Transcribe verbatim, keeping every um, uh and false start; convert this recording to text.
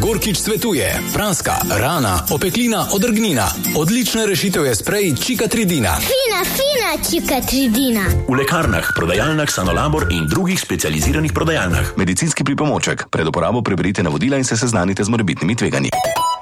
Gorkič svetuje. Praska, rana, opeklina, odrgnina. Odlična rešitev je sprej Čikatridina. Fina, fina Čikatridina. V lekarnah, prodajalnah Sanolabor in drugih specializiranih prodajalnah. Medicinski pripomoček. Pred uporabo preberite navodila in se seznanite z morebitnimi tveganji.